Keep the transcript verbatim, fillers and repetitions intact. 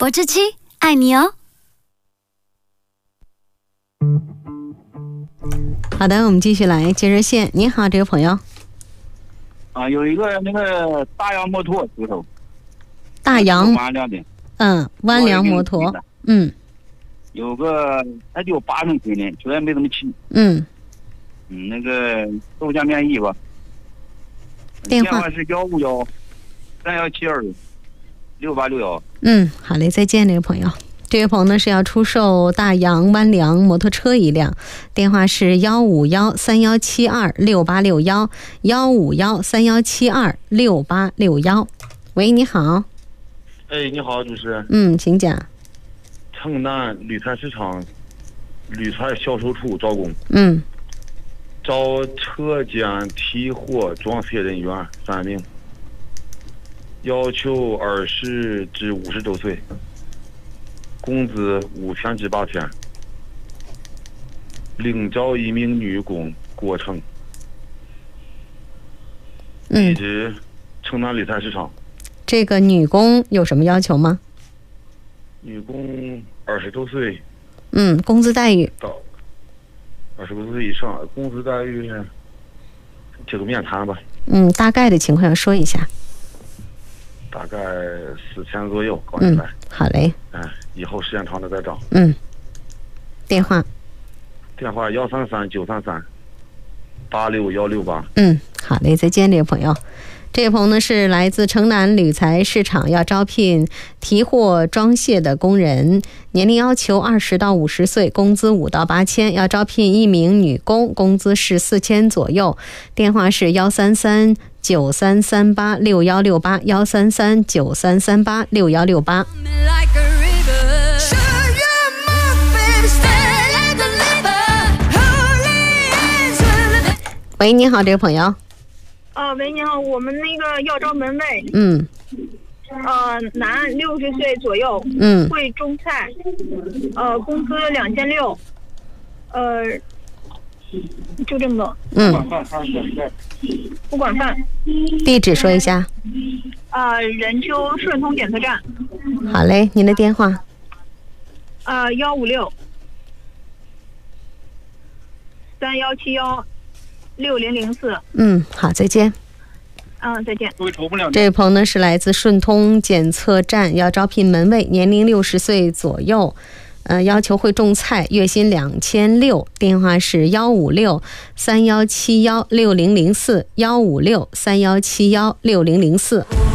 博智七爱你哦。 好的，我们继续来接热线。你好，这个朋友。 啊，有一个那个大洋摩托石头。 大洋。 弯梁的。 嗯，弯梁摩托。嗯。 有个它就有八成水呢，虽然没怎么骑。 嗯。 嗯，那个豆浆面议吧。 电话。 电话是幺五幺三幺七二六八六幺。 嗯，好嘞，再见，这个朋友。这位朋友呢是要出售大洋弯梁摩托车一辆，电话是幺五幺三幺七二六八六幺幺五幺三幺七二六八六幺。喂，你好。 哎，你好，主持人。 嗯，请讲。 城南铝材市场铝材销售处招工。 嗯。 招车间提货装卸人员三名，要求二十至五十周岁。工资五千至八千，另招一名女工过程。地址城南铝材市场。 这个女工有什么要求吗？ 女工二十周岁。 嗯，工资待遇。 到二十多岁以上，工资待遇这个面谈吧。 嗯，大概的情况说一下。 大概四千左右，搞起来。 嗯，好嘞。 哎，以后时间长了再涨。 嗯。电话。 电话幺三三九三三八六幺六八。 嗯，好嘞，再见，这位朋友。这位朋友呢是来自城南铝材市场，要招聘提货装卸的工人，年龄要求二十到五十岁，工资五到八千，要招聘一名女工，工资是四千左右。电话是幺三三九三三八六幺六八幺三三九三三八六幺六八。喂，你好，这位朋友。 啊，喂，你好，我们那个要招门卫。 嗯。 呃，男，六十岁左右。 嗯。 会种菜。呃，工资两千六。呃，就这么多。 嗯。 不管饭。 地址说一下。 啊、呃，任丘顺通检测站。 好嘞，您的电话。 啊，幺五六三幺七幺。六零零四。 嗯，好，再见。 嗯，再见。 这位朋友呢是来自顺通检测站，要招聘门卫，年龄六十岁左右，呃，要求会种菜，月薪两千六。电话是幺五六三幺七幺六零零四幺五六三幺七幺六零零四。